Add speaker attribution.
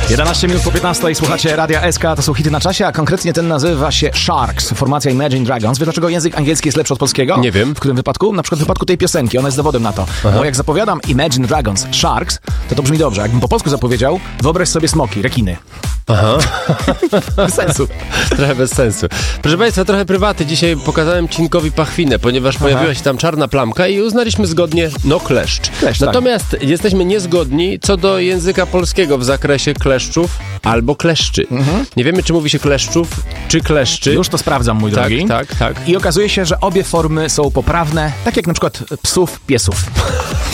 Speaker 1: 11 minut po 15 i słuchacie Radia SK, to są hity na czasie, a konkretnie ten nazywa się Sharks, formacja Imagine Dragons. Wiesz, dlaczego język angielski jest lepszy od polskiego?
Speaker 2: Nie wiem.
Speaker 1: W którym wypadku? Na przykład w wypadku tej piosenki, ona jest dowodem na to.
Speaker 2: Aha.
Speaker 1: Bo jak zapowiadam Imagine Dragons, Sharks, to brzmi dobrze. Jakbym po polsku zapowiedział, wyobraź sobie smoki, rekiny.
Speaker 2: Aha.
Speaker 1: Bez sensu.
Speaker 2: Trochę bez sensu. Proszę Państwa, trochę prywaty. Dzisiaj pokazałem Cinkowi pachwinę, ponieważ pojawiła się tam czarna plamka i uznaliśmy zgodnie, kleszcz. Natomiast jesteśmy niezgodni co do języka polskiego w zakresie kleszczów albo kleszczy. Nie wiemy, czy mówi się kleszczów, czy kleszczy.
Speaker 1: Już to sprawdzam, mój drogi.
Speaker 2: Tak.
Speaker 1: I okazuje się, że obie formy są poprawne, tak jak na przykład psów, piesów.